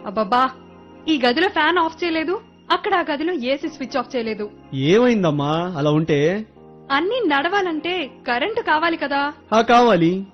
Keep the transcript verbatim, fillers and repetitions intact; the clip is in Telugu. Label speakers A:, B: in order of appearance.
A: అబ్బబ్బా, ఈ గదిలో ఫ్యాన్ ఆఫ్ చేయలేదు, అక్కడ ఆ గదిలో ఏసీ స్విచ్ ఆఫ్ చేయలేదు.
B: ఏమైందమ్మా అలా ఉంటే?
A: అన్నీ నడవాలంటే కరెంటు కావాలి కదా.
B: ఆ కావాలి.